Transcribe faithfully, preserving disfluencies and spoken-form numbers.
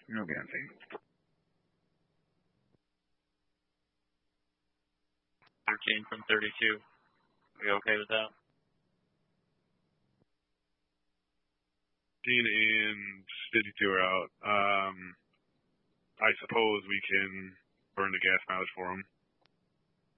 No gassing. thirteen from thirty-two. Are we okay with that? thirteen and fifty-two are out. Um, I suppose we can burn the gas mileage for them.